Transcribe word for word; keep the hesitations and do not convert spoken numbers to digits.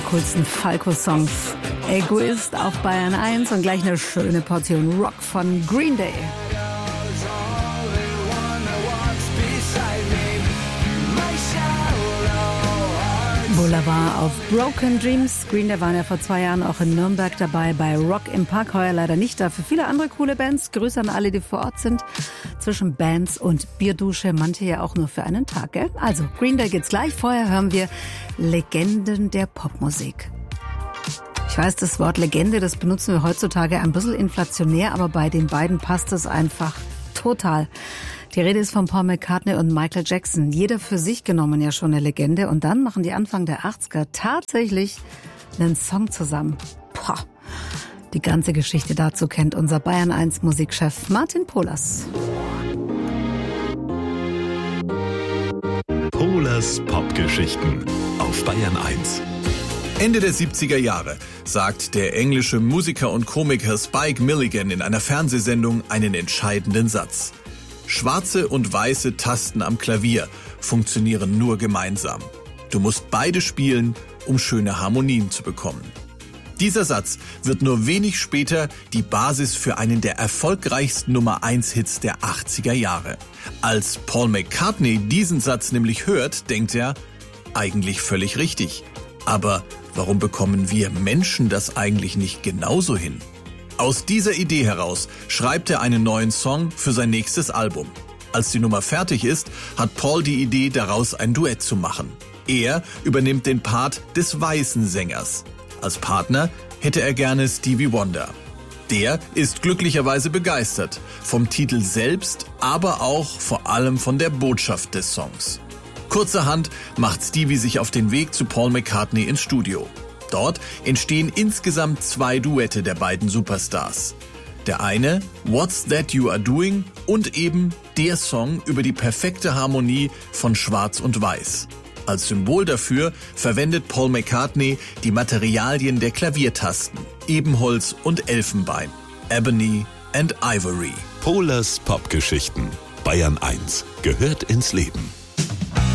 der coolsten Falco-Songs. Egoist auf Bayern eins und gleich eine schöne Portion Rock von Green Day. Boulevard auf Broken Dreams. Green Day waren ja vor zwei Jahren auch in Nürnberg dabei bei Rock im Park. Heuer leider nicht da. Für viele andere coole Bands. Grüße an alle, die vor Ort sind. Zwischen Bands und Bierdusche. Manche ja auch nur für einen Tag, gell? Also, Green Day geht's gleich. Vorher hören wir Legenden der Popmusik. Ich weiß, das Wort Legende, das benutzen wir heutzutage ein bisschen inflationär, aber bei den beiden passt es einfach total. Die Rede ist von Paul McCartney und Michael Jackson. Jeder für sich genommen ja schon eine Legende. Und dann machen die Anfang der achtziger tatsächlich einen Song zusammen. Boah. Die ganze Geschichte dazu kennt unser Bayern eins Musikchef Martin Pohlers. Pohlers Popgeschichten auf Bayern eins. Ende der siebziger Jahre sagt der englische Musiker und Komiker Spike Milligan in einer Fernsehsendung einen entscheidenden Satz. Schwarze und weiße Tasten am Klavier funktionieren nur gemeinsam. Du musst beide spielen, um schöne Harmonien zu bekommen. Dieser Satz wird nur wenig später die Basis für einen der erfolgreichsten Nummer eins Hits der achtziger Jahre. Als Paul McCartney diesen Satz nämlich hört, denkt er, eigentlich völlig richtig. Aber warum bekommen wir Menschen das eigentlich nicht genauso hin? Aus dieser Idee heraus schreibt er einen neuen Song für sein nächstes Album. Als die Nummer fertig ist, hat Paul die Idee, daraus ein Duett zu machen. Er übernimmt den Part des weißen Sängers. Als Partner hätte er gerne Stevie Wonder. Der ist glücklicherweise begeistert, vom Titel selbst, aber auch vor allem von der Botschaft des Songs. Kurzerhand macht Stevie sich auf den Weg zu Paul McCartney ins Studio. Dort entstehen insgesamt zwei Duette der beiden Superstars. Der eine, What's That You Are Doing, und eben der Song über die perfekte Harmonie von Schwarz und Weiß. Als Symbol dafür verwendet Paul McCartney die Materialien der Klaviertasten, Ebenholz und Elfenbein, Ebony and Ivory. Pohlers Popgeschichten, Bayern eins, gehört ins Leben.